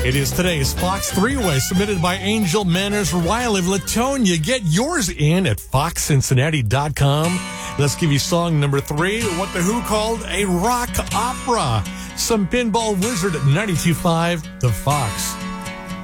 It is today's Fox Three-Way, submitted by Angel Manners, Riley of Latonia. Get yours in at foxcincinnati.com. Let's give you song number 3, what The Who called a rock opera. Some Pinball Wizard at 92.5 The Fox.